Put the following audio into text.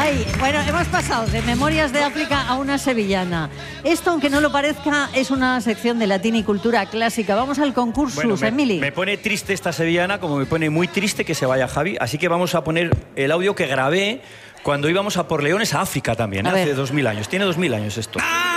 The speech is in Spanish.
Ay, bueno, hemos pasado de Memorias de África a una sevillana. Esto, aunque no lo parezca, es una sección de latín y cultura clásica. Vamos al concurso, Bueno, Emily. me pone triste esta sevillana, como me pone muy triste que se vaya Javi. Así que vamos a poner el audio que grabé cuando íbamos a por leones a África también, hace 2000 años. Tiene 2000 años esto.